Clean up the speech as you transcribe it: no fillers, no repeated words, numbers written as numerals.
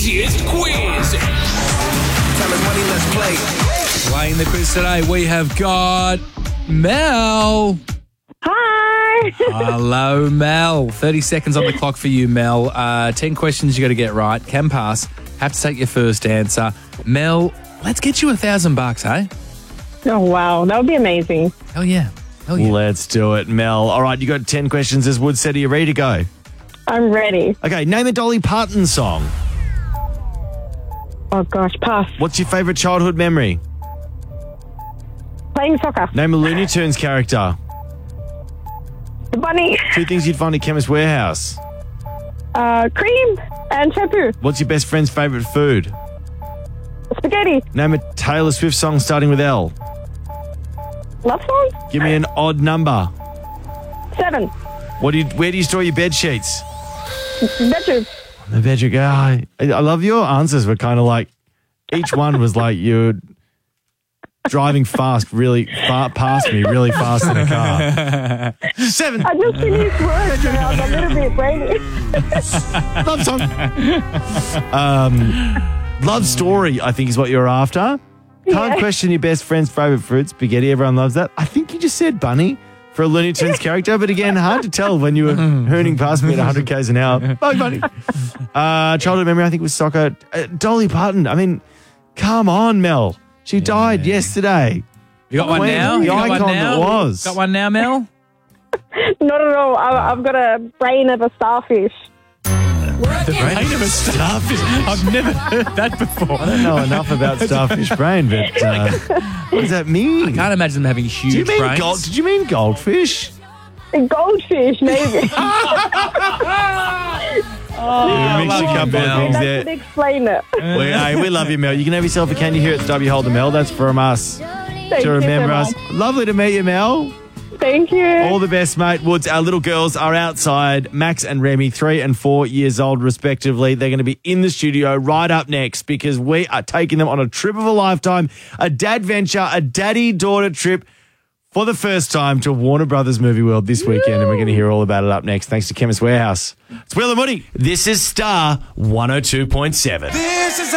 easiest quiz. Tell us money, let's play. Playing the quiz today, we have got Mel. Hi. Hello, Mel. 30 seconds on the clock for you, Mel. 10 questions you got to get right. Can pass. Have to take your first answer. Mel, let's get you $1,000, hey? Oh, wow. That would be amazing. Hell yeah. Hell yeah. Let's do it, Mel. All right, you got 10 questions, as Wood said. Are you ready to go? I'm ready. Okay, name a Dolly Parton song. Oh, gosh. Pass. What's your favourite childhood memory? Playing soccer. Name a Looney Tunes character. The bunny. 2 things you'd find at Chemist Warehouse. Cream and shampoo. What's your best friend's favourite food? Spaghetti. Name a Taylor Swift song starting with L. Love song? Give me an odd number. 7. Where do you store your bed sheets? Bedroom. The bedroom. I love your answers were kind of like, each one was like you're driving fast, really far past me, really fast in a car. 7. I just finished work and I was a little bit brainy. Love song. Love story, I think, is what you're after. Can't question your best friend's favourite fruit, spaghetti. Everyone loves that. I think you just said bunny for a Looney Tunes character, but again, hard to tell when you were hurning past me at 100 k's an hour. Bye, bunny. Childhood memory, I think, was soccer. Dolly Parton. I mean, come on, Mel. She died yesterday. You got one Queen, now? the You got one icon now? that was. Got one now, Mel? Not at all. I've got a brain of a starfish. The brain of a starfish. I've never heard that before. I don't know enough about starfish brain, but what does that mean? I can't imagine them having huge Do you mean brains. Did you mean goldfish? A goldfish, maybe. You're mixing a couple of things That there. could explain it. We love you, Mel. You can have yourself a candy here at the W Holder, Mel. That's from us. Thank To you remember so us. much. Lovely to meet you, Mel. Thank you. All the best, mate. Woods, our little girls are outside. Max and Remy, 3 and 4 years old, respectively. They're going to be in the studio right up next because we are taking them on a trip of a lifetime, a dad venture, a daddy-daughter trip for the first time to Warner Brothers Movie World this weekend, and we're going to hear all about it up next. Thanks to Chemist Warehouse. It's Will and Woody. This is Star 102.7. This is